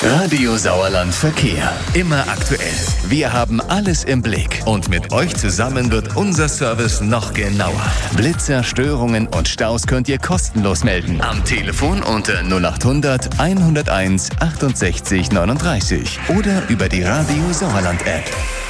Radio Sauerland Verkehr. Immer aktuell. Wir haben alles im Blick. Und mit euch zusammen wird unser Service noch genauer. Blitzer, Störungen und Staus könnt ihr kostenlos melden. Am Telefon unter 0800 101 68 39 oder über die Radio Sauerland App.